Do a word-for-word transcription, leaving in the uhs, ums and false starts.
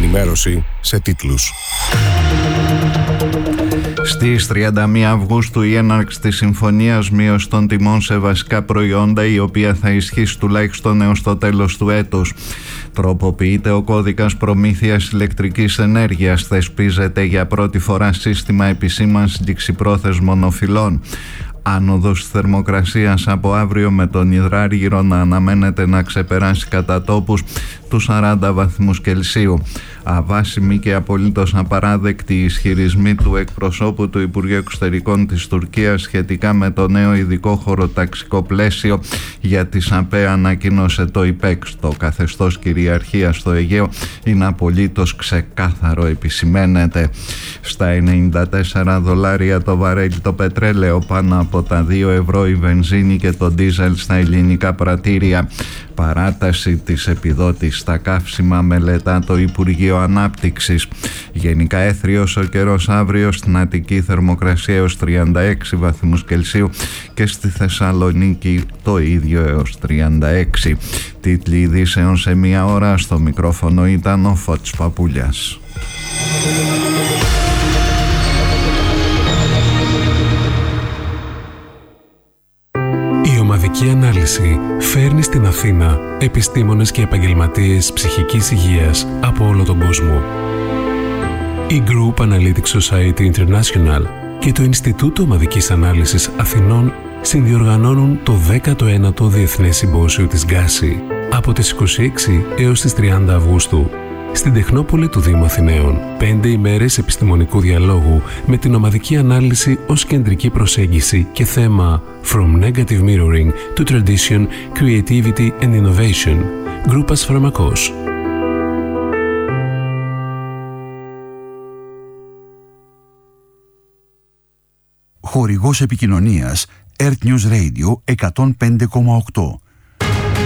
ενημέρωση σε τίτλους. Στις τριάντα μία Αυγούστου η έναρξη της συμφωνίας μείωση των τιμών σε βασικά προϊόντα, η οποία θα ισχύσει τουλάχιστον έως το τέλος του έτους. Τροποποιείται ο κώδικας προμήθειας ηλεκτρικής ενέργειας. Θεσπίζεται για πρώτη φορά σύστημα επισήμανσης ληξιπρόθεσμων οφειλών. Άνοδος θερμοκρασίας από αύριο, με τον υδράργυρο να αναμένεται να ξεπεράσει κατά τόπους τους σαράντα βαθμούς Κελσίου. Αβάσιμοι και απολύτως απαράδεκτοι ισχυρισμοί του εκπροσώπου του Υπουργείου Εξωτερικών της Τουρκίας σχετικά με το νέο ειδικό χωροταξικό πλαίσιο για τη ΣΑΠΕ, ανακοίνωσε το ΙΠΕΚ. Το καθεστώς κυριαρχίας στο Αιγαίο είναι απολύτως ξεκάθαρο, επισημαίνεται. Στα ενενήντα τέσσερα δολάρια το βαρέλι το πετρέλαιο, πάνω από τα δύο ευρώ η βενζίνη και το ντίζελ στα ελληνικά πρατήρια. Παράταση της επιδότησης στα καύσιμα μελετά το Υπουργείο Ανάπτυξης. Γενικά έθριος ο καιρός αύριο, στην Αττική θερμοκρασία έως τριάντα έξι βαθμούς Κελσίου και στη Θεσσαλονίκη το ίδιο έως τριάντα έξι. Τίτλοι ειδήσεων σε μία ώρα. Στο μικρόφωνο ήταν ο Φώτης Παπούλιας. Η ομαδική ανάλυση φέρνει στην Αθήνα επιστήμονες και επαγγελματίες ψυχικής υγείας από όλο τον κόσμο. Η Group Analytics Society International και το Ινστιτούτο Ομαδικής Ανάλυσης Αθηνών συνδιοργανώνουν το δέκατο ένατο Διεθνές Συμπόσιο της Γκάση από τις είκοσι έξι έως τις τριάντα Αυγούστου στην Τεχνόπολη του Δήμου Αθηναίων. Πέντε ημέρες επιστημονικού διαλόγου με την ομαδική ανάλυση ως κεντρική προσέγγιση και θέμα From Negative Mirroring to Tradition, Creativity and Innovation. Γκρούπας Φαρμακός. Χορηγός επικοινωνίας Earth News Radio εκατόν πέντε κόμμα οκτώ.